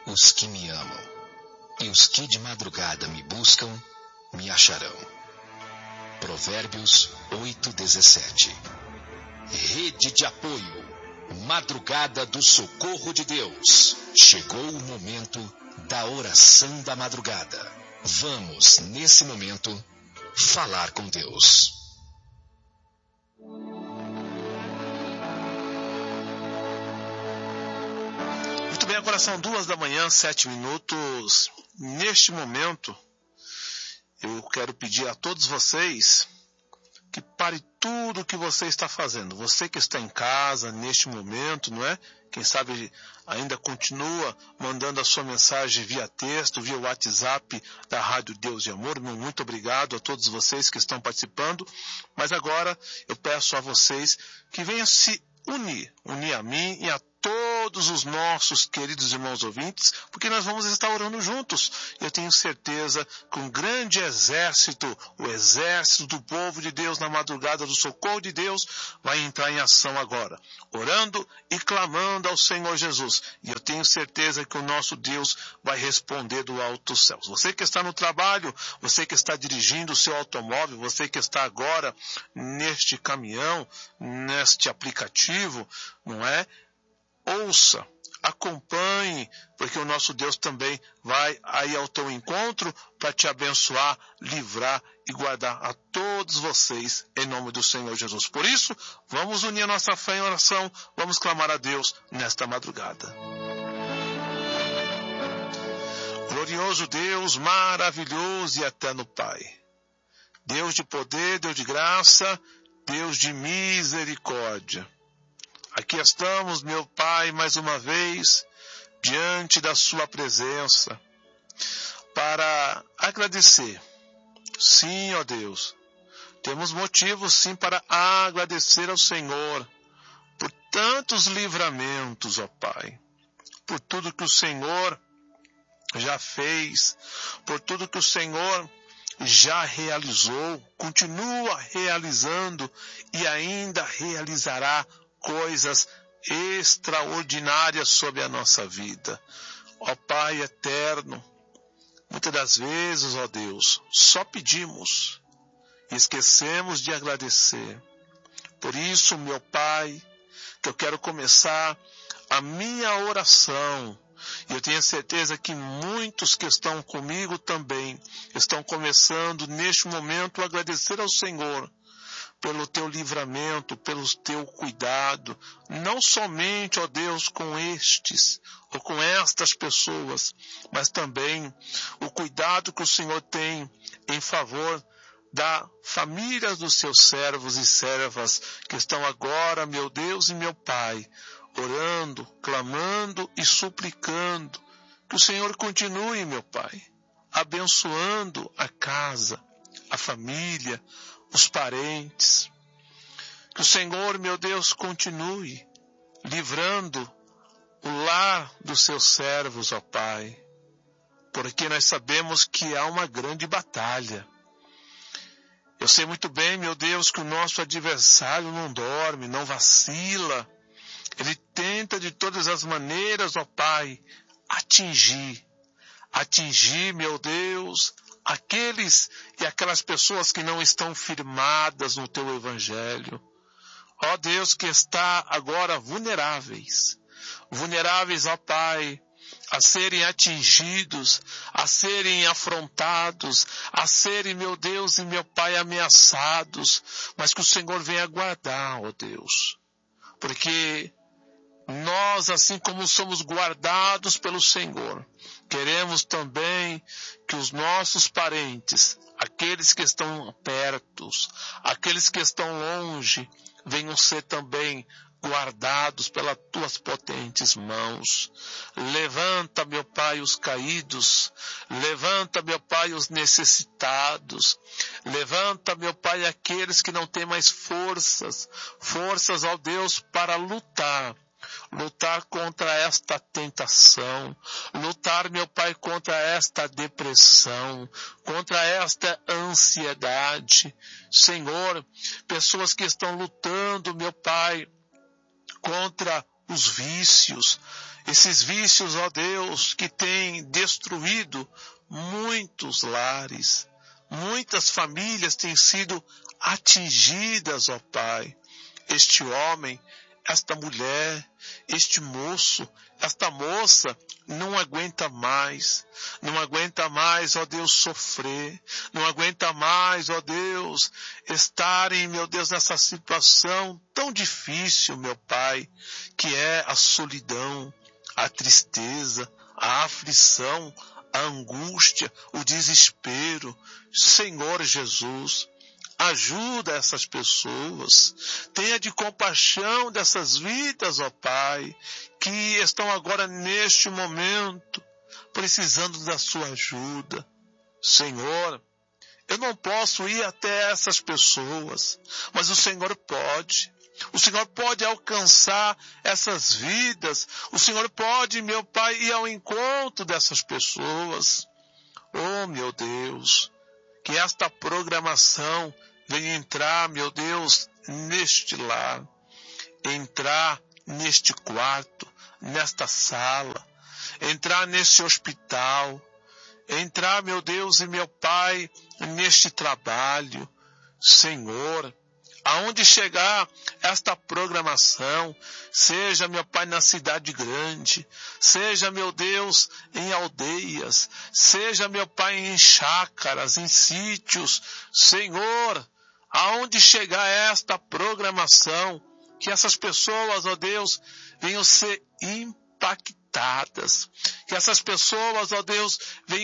os que me amam, e os que de madrugada me buscam, me acharão. Provérbios 8:17. Rede de apoio, madrugada do socorro de Deus. Chegou o momento da oração da madrugada. Vamos, nesse momento, falar com Deus. Muito bem, agora são 2h, 7 minutos. Neste momento, eu quero pedir a todos vocês que pare tudo o que você está fazendo. Você que está em casa neste momento, não é? Quem sabe ainda continua mandando a sua mensagem via texto, via WhatsApp da Rádio Deus e Amor. Muito obrigado a todos vocês que estão participando. Mas agora eu peço a vocês que venham se unir a mim e a todos os nossos queridos irmãos ouvintes, porque nós vamos estar orando juntos. Eu tenho certeza que um grande exército, o exército do povo de Deus na madrugada do socorro de Deus, vai entrar em ação agora, orando e clamando ao Senhor Jesus. E eu tenho certeza que o nosso Deus vai responder do alto dos céus. Você que está no trabalho, você que está dirigindo o seu automóvel, você que está agora neste caminhão, neste aplicativo, não é? Ouça, acompanhe, porque o nosso Deus também vai aí ao teu encontro para te abençoar, livrar e guardar a todos vocês em nome do Senhor Jesus. Por isso, vamos unir a nossa fé em oração, vamos clamar a Deus nesta madrugada. Glorioso Deus, maravilhoso e eterno Pai, Deus de poder, Deus de graça, Deus de misericórdia. Aqui estamos, meu Pai, mais uma vez, diante da sua presença, para agradecer. Sim, ó Deus, temos motivos sim para agradecer ao Senhor por tantos livramentos, ó Pai, por tudo que o Senhor já fez, por tudo que o Senhor já realizou, continua realizando e ainda realizará coisas extraordinárias sobre a nossa vida. Ó Pai eterno, muitas das vezes, ó Deus, só pedimos e esquecemos de agradecer. Por isso, meu Pai, que eu quero começar a minha oração. E eu tenho certeza que muitos que estão comigo também estão começando neste momento a agradecer ao Senhor pelo teu livramento, pelo teu cuidado, não somente, ó Deus, com estes ou com estas pessoas, mas também o cuidado que o Senhor tem em favor da família dos seus servos e servas que estão agora, meu Deus e meu Pai, orando, clamando e suplicando que o Senhor continue, meu Pai, abençoando a casa, a família, os parentes. Que o Senhor, meu Deus, continue livrando o lar dos seus servos, ó Pai, porque nós sabemos que há uma grande batalha. Eu sei muito bem, meu Deus, que o nosso adversário não dorme, não vacila. Ele tenta de todas as maneiras, ó Pai, atingir, meu Deus, aqueles e aquelas pessoas que não estão firmadas no teu evangelho. Ó Deus, que está agora vulneráveis, ó Pai, a serem atingidos, a serem afrontados, a serem, meu Deus e meu Pai, ameaçados, mas que o Senhor venha guardar, ó Deus, porque nós, assim como somos guardados pelo Senhor, queremos também que os nossos parentes, aqueles que estão perto, aqueles que estão longe, venham ser também guardados pelas tuas potentes mãos. Levanta, meu Pai, os caídos. Levanta, meu Pai, os necessitados. Levanta, meu Pai, aqueles que não têm mais forças, ó Deus, para lutar contra esta tentação, lutar, meu Pai, contra esta depressão, contra esta ansiedade. Senhor, pessoas que estão lutando, meu Pai, contra os vícios. Esses vícios, ó Deus, que têm destruído muitos lares, muitas famílias têm sido atingidas, ó Pai. Este homem, esta mulher, este moço, esta moça não aguenta mais, ó Deus, sofrer, não aguenta mais, ó Deus, estarem, meu Deus, nessa situação tão difícil, meu Pai, que é a solidão, a tristeza, a aflição, a angústia, o desespero. Senhor Jesus, ajuda essas pessoas, tenha de compaixão dessas vidas, ó Pai, que estão agora neste momento precisando da sua ajuda. Senhor, eu não posso ir até essas pessoas, mas o Senhor pode. O Senhor pode alcançar essas vidas. O Senhor pode, meu Pai, ir ao encontro dessas pessoas. Oh, meu Deus, que esta programação venha entrar, meu Deus, neste lar, entrar neste quarto, nesta sala, entrar nesse hospital, entrar, meu Deus e meu Pai, neste trabalho. Senhor, aonde chegar esta programação, seja, meu Pai, na cidade grande, seja, meu Deus, em aldeias, seja, meu Pai, em chácaras, em sítios, Senhor, aonde chegar esta programação, que essas pessoas, ó Deus, venham ser impactadas, que essas pessoas, ó Deus, venham